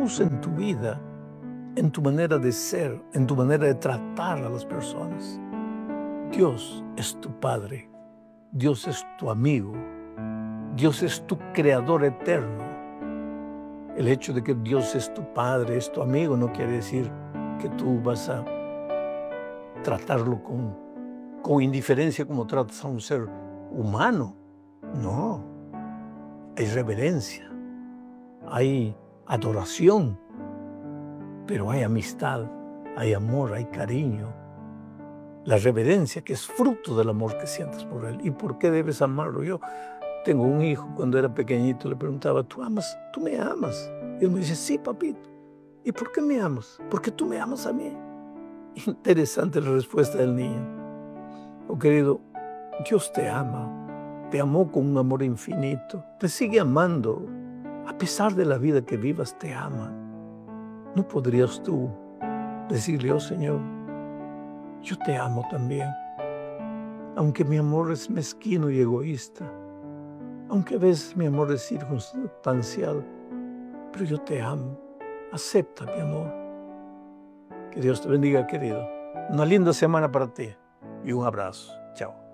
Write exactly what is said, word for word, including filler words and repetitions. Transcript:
incluso en tu vida, en tu manera de ser, en tu manera de tratar a las personas. Dios es tu Padre, Dios es tu amigo, Dios es tu creador eterno. El hecho de que Dios es tu Padre, es tu amigo, no quiere decir que tú vas a tratarlo con, con indiferencia como tratas a un ser humano. No, hay reverencia, hay adoración, pero hay amistad, hay amor, hay cariño. La reverencia, que es fruto del amor que sientes por él. ¿Y por qué debes amarlo? Yo tengo un hijo, cuando era pequeñito le preguntaba, ¿tú amas? ¿Tú me amas? Y él me dice, sí, papito. ¿Y por qué me amas? Porque tú me amas a mí. Interesante la respuesta del niño. Oh, querido, Dios te ama. Te amó con un amor infinito. Te sigue amando. A pesar de la vida que vivas, te ama. ¿No podrías tú decirle, oh Señor, yo te amo también? Aunque mi amor es mezquino y egoísta, aunque a veces mi amor es circunstancial, pero yo te amo. Acepta mi amor. Que Dios te bendiga, querido. Una linda semana para ti y un abrazo. Chao.